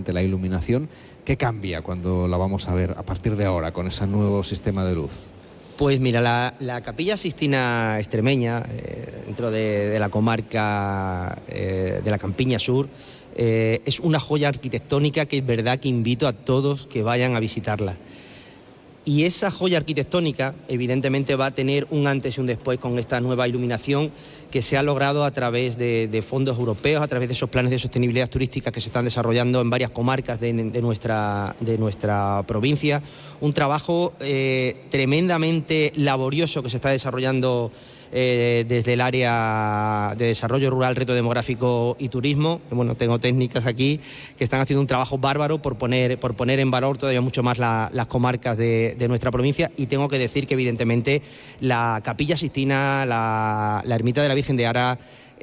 concretamente la iluminación. ¿Qué cambia cuando la vamos a ver a partir de ahora con ese nuevo sistema de luz? Pues mira, la Capilla Sixtina extremeña, dentro de la comarca de la Campiña Sur, es una joya arquitectónica que es verdad que invito a todos que vayan a visitarla. Y esa joya arquitectónica evidentemente va a tener un antes y un después con esta nueva iluminación que se ha logrado a través de fondos europeos, a través de esos planes de sostenibilidad turística que se están desarrollando en varias comarcas de nuestra provincia. Un trabajo tremendamente laborioso que se está desarrollando desde el área de desarrollo rural, reto demográfico y turismo. Bueno, tengo técnicas aquí que están haciendo un trabajo bárbaro por poner en valor todavía mucho más las comarcas de nuestra provincia, y tengo que decir que evidentemente la Capilla Sixtina, la ermita de la Virgen de Ara,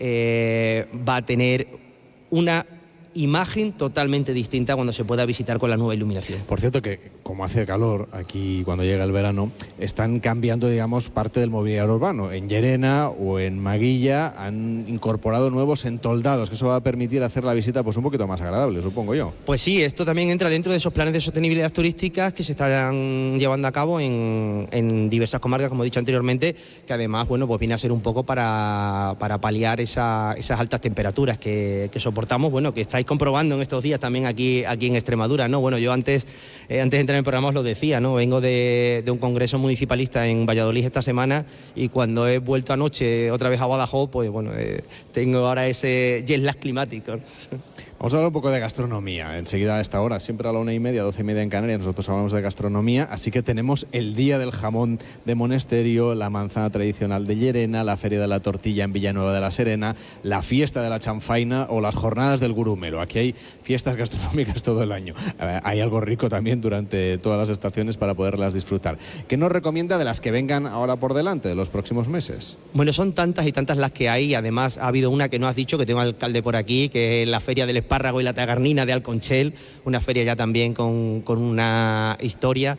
va a tener una imagen totalmente distinta cuando se pueda visitar con la nueva iluminación. Por cierto que, como hace calor aquí cuando llega el verano, están cambiando, digamos, parte del mobiliario urbano. En Llerena o en Maguilla han incorporado nuevos entoldados, que eso va a permitir hacer la visita pues un poquito más agradable, supongo yo. Pues sí, esto también entra dentro de esos planes de sostenibilidad turísticas que se están llevando a cabo en diversas comarcas, como he dicho anteriormente, que además, bueno, pues viene a ser un poco para paliar esas altas temperaturas que soportamos, bueno, que estáis comprobando en estos días también aquí en Extremadura, ¿no? Bueno, yo antes de entrar en el programa os lo decía, ¿no? Vengo de un congreso municipalista en Valladolid esta semana, y cuando he vuelto anoche otra vez a Badajoz, pues bueno, tengo ahora ese jet lag climático. Vamos a hablar un poco de gastronomía. Enseguida a esta hora, siempre a la 1:30, 12:30 en Canarias, nosotros hablamos de gastronomía, así que tenemos el Día del Jamón de Monesterio, la manzana tradicional de Llerena, la Feria de la Tortilla en Villanueva de la Serena, la fiesta de la chanfaina o las jornadas del gurumero. Aquí hay fiestas gastronómicas todo el año. Hay algo rico también durante todas las estaciones para poderlas disfrutar. ¿Qué nos recomienda de las que vengan ahora por delante, de los próximos meses? Bueno, son tantas y tantas las que hay. Además, ha habido una que no has dicho, que tengo al alcalde por aquí, que es la Feria del Espárrago y la Tagarnina de Alconchel, una feria ya también con una historia.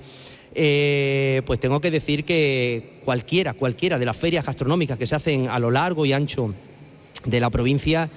Pues tengo que decir que cualquiera de las ferias gastronómicas que se hacen a lo largo y ancho de la provincia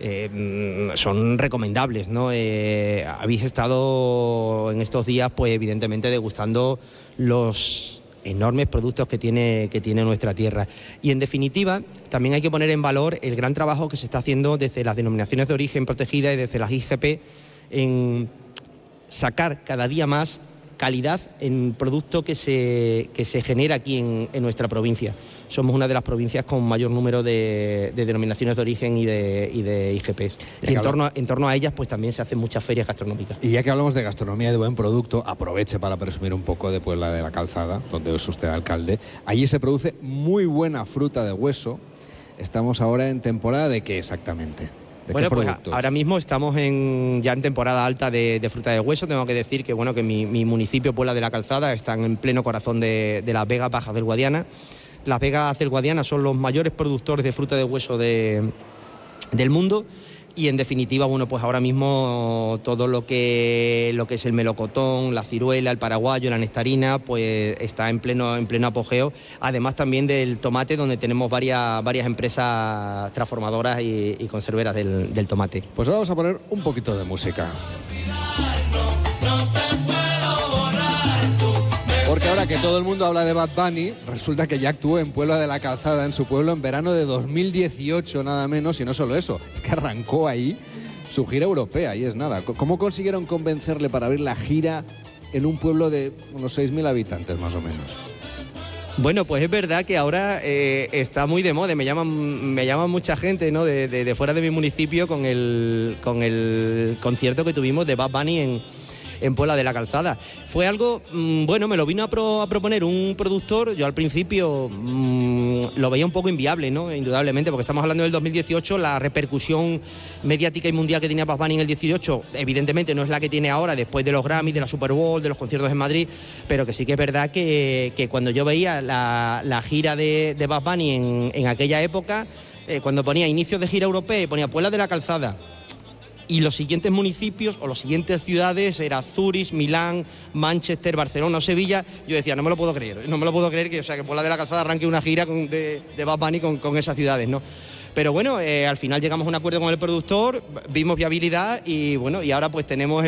son recomendables, ¿no? Habéis estado en estos días, pues evidentemente degustando los enormes productos que tiene nuestra tierra. Y en definitiva, también hay que poner en valor el gran trabajo que se está haciendo desde las denominaciones de origen protegidas y desde las IGP en sacar cada día más calidad en producto que se genera aquí en nuestra provincia. Somos una de las provincias con mayor número de denominaciones de origen y de IGP. Y en torno a ellas pues también se hacen muchas ferias gastronómicas. Y ya que hablamos de gastronomía y de buen producto, aproveche para presumir un poco de Puebla de la Calzada, donde es usted alcalde. Allí se produce muy buena fruta de hueso. Estamos ahora en temporada ¿de qué exactamente? Bueno, pues ahora mismo estamos ya en temporada alta de fruta de hueso. Tengo que decir que bueno, que mi municipio, Puebla de la Calzada, está en pleno corazón de las Vegas Bajas del Guadiana. Las Vegas del Guadiana son los mayores productores de fruta de hueso del mundo. Y en definitiva, bueno, pues ahora mismo todo lo que es el melocotón, la ciruela, el paraguayo, la nectarina, pues está en pleno apogeo. Además también del tomate, donde tenemos varias empresas transformadoras y conserveras del tomate. Pues ahora vamos a poner un poquito de música. Porque ahora que todo el mundo habla de Bad Bunny, resulta que ya actuó en Puebla de la Calzada, en su pueblo, en verano de 2018, nada menos, y no solo eso, es que arrancó ahí su gira europea, y es nada. ¿Cómo consiguieron convencerle para abrir la gira en un pueblo de unos 6.000 habitantes, más o menos? Bueno, pues es verdad que ahora está muy de moda, me llaman mucha gente, ¿no? de fuera de mi municipio con el concierto que tuvimos de Bad Bunny en Puebla de la Calzada. Fue algo, bueno, me lo vino a proponer un productor. Yo al principio lo veía un poco inviable, ¿no? Indudablemente, porque estamos hablando del 2018, la repercusión mediática y mundial que tenía Bad Bunny en el 18, evidentemente no es la que tiene ahora, después de los Grammys, de la Super Bowl, de los conciertos en Madrid, pero que sí que es verdad que cuando yo veía la gira de Bad Bunny en aquella época, cuando ponía inicios de gira europea y ponía Puebla de la Calzada, y los siguientes municipios o las siguientes ciudades era Zurich, Milán, Manchester, Barcelona o Sevilla, yo decía, no me lo puedo creer que Puebla de la Calzada arranque una gira de Bad Bunny con esas ciudades, ¿no? Pero bueno, al final llegamos a un acuerdo con el productor, vimos viabilidad y bueno, y ahora pues tenemos